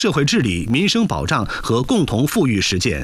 社会治理、民生保障和共同富裕实践。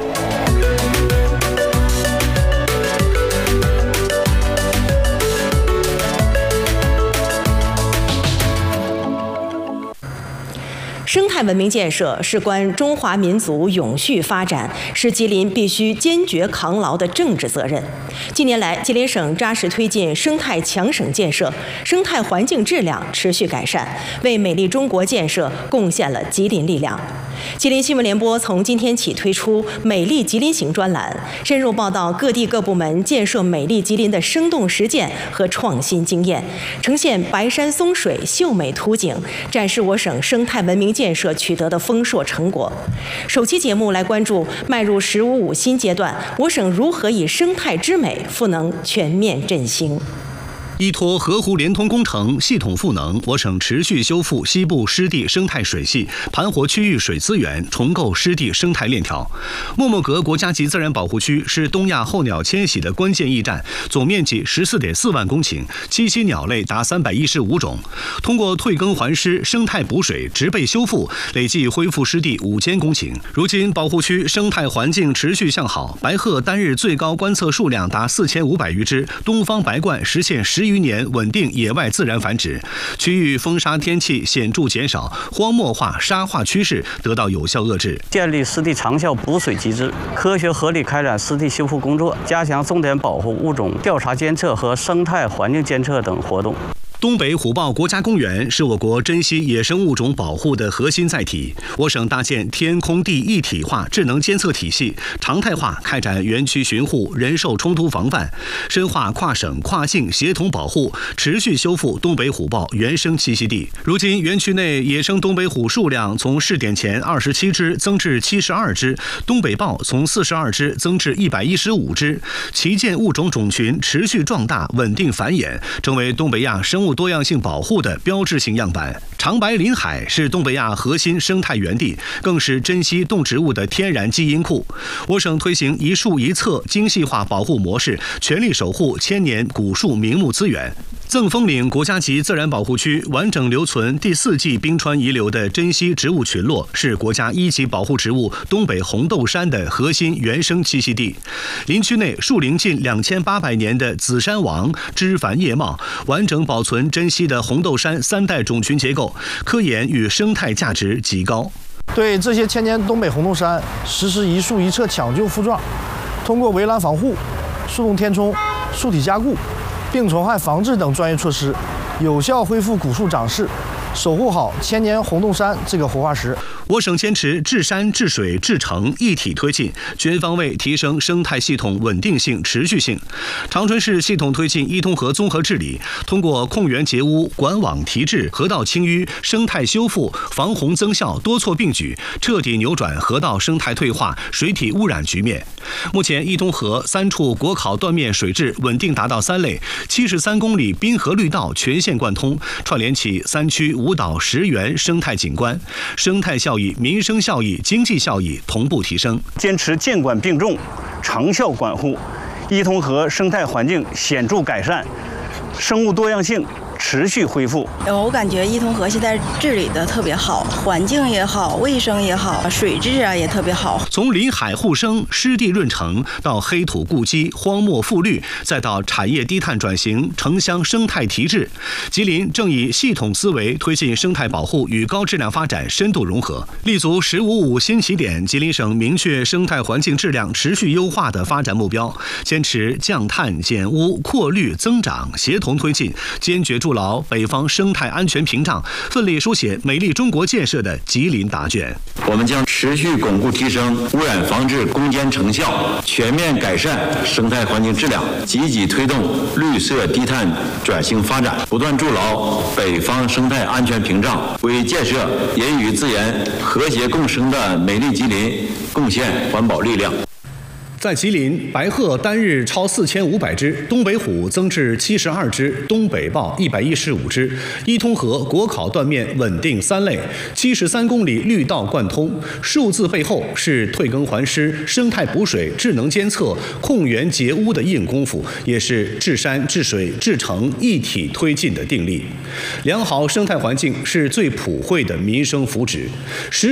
生态文明建设事关中华民族永续发展，是吉林必须坚决扛牢的政治责任。近年来，吉林省扎实推进生态强省建设，生态环境质量持续改善，为美丽中国建设贡献了吉林力量。吉林新闻联播从今天起推出“美丽吉林行”专栏，深入报道各地各部门建设美丽吉林的生动实践和创新经验，呈现白山松水秀美图景，展示我省生态文明建设取得的丰硕成果。首期节目来关注迈入“十五五”新阶段，我省如何以生态之美赋能全面振兴。 依托河湖联通工程系统赋能，我省持续修复西部湿地生态水系，盘活区域水资源，重构湿地生态链条。莫莫阁国家级自然保护区是东亚候鸟迁徙的关键驿站，总面积14.4万公顷，栖息鸟类达315种。通过退耕还湿、生态补水、植被修复，累计恢复湿地5000公顷。如今保护区生态环境持续向好，白鹤单日最高观测数量达4500余只，东方白鹳实现10余年稳定野外自然繁殖，区域风沙天气显著减少，荒漠化、沙化趋势得到有效遏制。 建立湿地长效补水机制，科学合理开展湿地修复工作，加强重点保护物种调查监测和生态环境监测等活动。 东北虎豹国家公园是我国珍稀野生物种保护的核心载体。我省搭建天空地一体化智能监测体系，常态化开展园区巡护、人兽冲突防范，深化跨省跨境协同保护，持续修复东北虎豹原生栖息地。如今，园区内野生东北虎数量从试点前27只增至72只，东北豹从42只增至115只，旗舰物种种群持续壮大、稳定繁衍，成为东北亚生物多样性保护的标志性样板。长白林海是东北亚核心生态园地，更是珍稀动植物的天然基因库。我省推行一树一册精细化保护模式，全力守护千年古树名木资源。赠峰岭国家级自然保护区完整留存第4纪冰川遗留的珍稀植物群落，是国家1级保护植物东北红豆杉的核心原生栖息地。林区内树龄近2800年的紫杉王枝繁叶茂，完整保存珍稀的红豆杉3代种群结构，科研与生态价值极高。 对这些千年东北红豆杉实施一树一册抢救复壮，通过围栏防护、树洞填充、树体加固、病虫害防治等专业措施，有效恢复古树长势，守护好千年红豆杉这个活化石。 我省坚持治山、治水、治城一体推进，全方位提升生态系统稳定性、持续性。长春市系统推进伊通河综合治理，通过控源截污、管网提质、河道清淤、生态修复、防洪增效多措并举，彻底扭转河道生态退化、水体污染局面。目前，伊通河3处国考断面水质稳定达到3类，73公里滨河绿道全线贯通，串联起3区5岛10园生态景观，生态效益、民生效益、经济效益同步提升。 坚持监管并重、长效管护，伊通河生态环境显著改善，生物多样性持续恢复。 我感觉伊通河现在治理的特别好，环境也好，卫生也好，水质也特别好。 从林海护生、湿地润城到黑土固基、荒漠复绿，再到产业低碳转型、城乡生态提质，吉林正以系统思维推进生态保护与高质量发展深度融合，立足“十五五”新起点。吉林省明确生态环境质量持续优化的发展目标，坚持降碳减污、扩绿增长协同推进，坚决筑牢北方生态安全屏障，奋力书写美丽中国建设的吉林答卷。 我们将持续巩固提升污染防治攻坚成效，全面改善生态环境质量，积极推动绿色低碳转型发展，不断筑牢北方生态安全屏障，为建设人与自然和谐共生的美丽吉林贡献环保力量。 在吉林，白鹤单日超4500只，东北虎增至72只，东北豹115只。伊通河国考断面稳定3类，73公里绿道贯通。数字背后是退耕还湿、生态补水、智能监测、控源截污的硬功夫，也是治山、治水、治城一体推进的定力。良好生态环境是最普惠的民生福祉。